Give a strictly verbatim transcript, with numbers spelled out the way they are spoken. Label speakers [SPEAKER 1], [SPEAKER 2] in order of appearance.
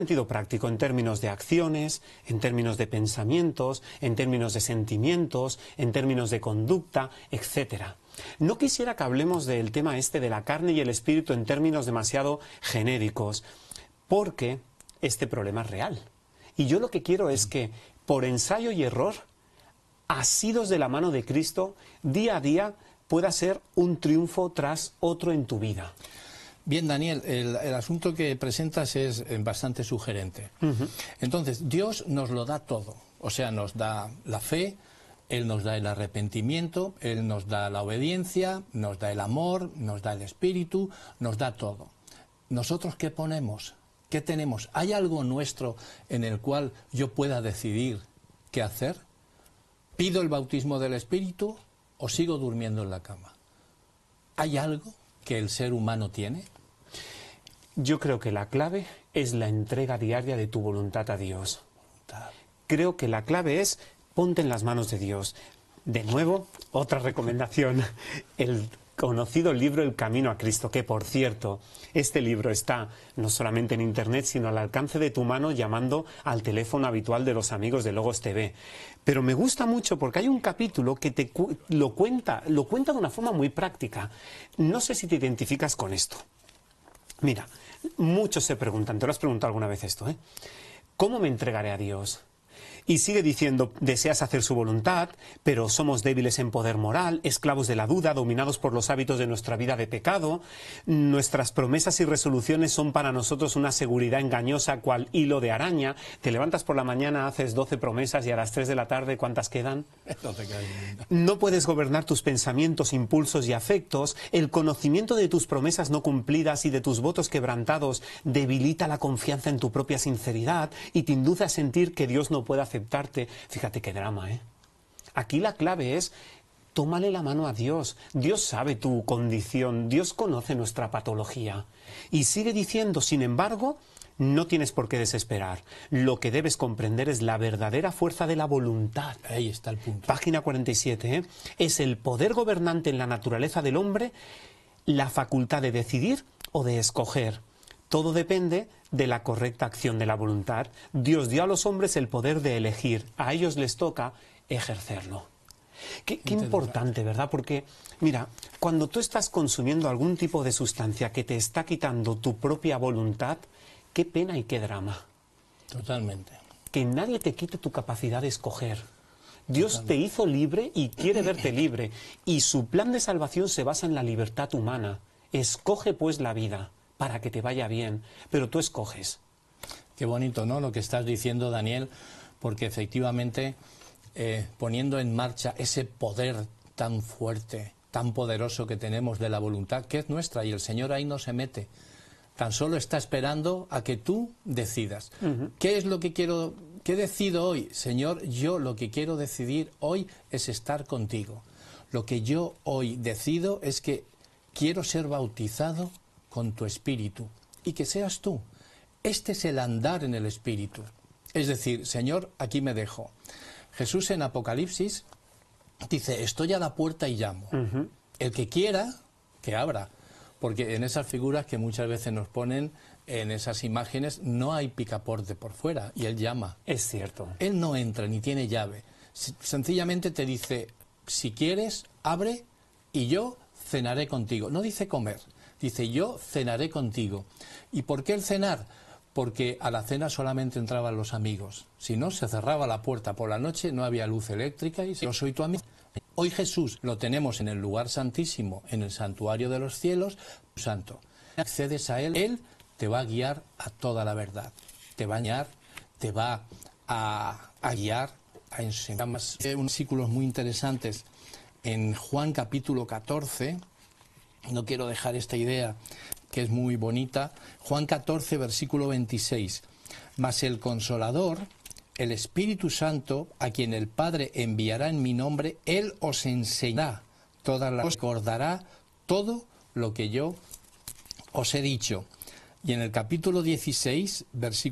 [SPEAKER 1] sentido práctico, en términos de acciones, en términos de pensamientos, en términos de sentimientos, en términos de conducta, etcétera. No quisiera que hablemos del tema este de la carne y el espíritu en términos demasiado genéricos, porque este problema es real. Y yo lo que quiero es que, por ensayo y error, asidos de la mano de Cristo, día a día pueda ser un triunfo tras otro en tu vida.
[SPEAKER 2] Bien, Daniel, el, el asunto que presentas es bastante sugerente. Uh-huh. Entonces, Dios nos lo da todo. O sea, nos da la fe, Él nos da el arrepentimiento, Él nos da la obediencia, nos da el amor, nos da el espíritu, nos da todo. ¿Nosotros qué ponemos? ¿Qué tenemos? ¿Hay algo nuestro en el cual yo pueda decidir qué hacer? ¿Pido el bautismo del espíritu o sigo durmiendo en la cama? ¿Hay algo que el ser humano tiene?
[SPEAKER 1] Yo creo que la clave es la entrega diaria de tu voluntad a Dios. Creo que la clave es ponte en las manos de Dios. De nuevo, otra recomendación, el conocido libro El Camino a Cristo, que por cierto, este libro está no solamente en internet, sino al alcance de tu mano llamando al teléfono habitual de los amigos de Logos T V. Pero me gusta mucho porque hay un capítulo que te cu lo cuenta, lo cuenta de una forma muy práctica. No sé si te identificas con esto. Mira, muchos se preguntan, te lo has preguntado alguna vez esto, ¿eh? ¿Cómo me entregaré a Dios? Y sigue diciendo, deseas hacer su voluntad, pero somos débiles en poder moral, esclavos de la duda, dominados por los hábitos de nuestra vida de pecado. Nuestras promesas y resoluciones son para nosotros una seguridad engañosa cual hilo de araña. Te levantas por la mañana, haces doce promesas y a las tres de la tarde, ¿cuántas quedan?
[SPEAKER 2] No te quedan.
[SPEAKER 1] No puedes gobernar tus pensamientos, impulsos y afectos. El conocimiento de tus promesas no cumplidas y de tus votos quebrantados debilita la confianza en tu propia sinceridad y te induce a sentir que Dios no puede aceptarte. Fíjate qué drama, ¿eh? Aquí la clave es, tómale la mano a Dios. Dios sabe tu condición, Dios conoce nuestra patología. Y sigue diciendo, sin embargo, no tienes por qué desesperar. Lo que debes comprender es la verdadera fuerza de la voluntad.
[SPEAKER 2] Ahí está el punto.
[SPEAKER 1] Página cuarenta y siete, ¿eh? Es el poder gobernante en la naturaleza del hombre, la facultad de decidir o de escoger. Todo depende de la correcta acción de la voluntad. Dios dio a los hombres el poder de elegir. A ellos les toca ejercerlo. Qué, qué importante, ¿verdad? Porque, mira, cuando tú estás consumiendo algún tipo de sustancia que te está quitando tu propia voluntad, qué pena y qué drama.
[SPEAKER 2] Totalmente.
[SPEAKER 1] Que nadie te quite tu capacidad de escoger. Dios Totalmente. Te hizo libre y quiere verte libre. Y su plan de salvación se basa en la libertad humana. Escoge pues la vida para que te vaya bien, pero tú escoges.
[SPEAKER 2] Qué bonito, ¿no?, lo que estás diciendo, Daniel, porque efectivamente eh, poniendo en marcha ese poder tan fuerte, tan poderoso que tenemos de la voluntad, que es nuestra, y el Señor ahí no se mete, tan solo está esperando a que tú decidas. Uh-huh. ¿Qué es lo que quiero, qué decido hoy? Señor, yo lo que quiero decidir hoy es estar contigo. Lo que yo hoy decido es que quiero ser bautizado con tu espíritu, y que seas tú. Este es el andar en el espíritu. Es decir, Señor, aquí me dejo. Jesús en Apocalipsis dice, estoy a la puerta y llamo. Uh-huh. El que quiera, que abra. Porque en esas figuras que muchas veces nos ponen, en esas imágenes, no hay picaporte por fuera, y Él llama.
[SPEAKER 1] Es cierto.
[SPEAKER 2] Él no entra ni tiene llave. Sencillamente te dice, si quieres, abre, y yo cenaré contigo. No dice comer. Dice, yo cenaré contigo. ¿Y por qué el cenar? Porque a la cena solamente entraban los amigos. Si no, se cerraba la puerta por la noche, no había luz eléctrica y yo soy tu amigo. Hoy Jesús lo tenemos en el lugar santísimo, en el santuario de los cielos, santo. Accedes a Él, Él te va a guiar a toda la verdad. Te va a guiar, te va a, a guiar, a enseñar. Unos versículos muy interesantes en Juan capítulo catorce. No quiero dejar esta idea que es muy bonita. Juan catorce, versículo veintiséis. Mas el Consolador, el Espíritu Santo, a quien el Padre enviará en mi nombre, Él os enseñará todas las cosas, recordará todo lo que yo os he dicho. Y en el capítulo dieciséis, versículo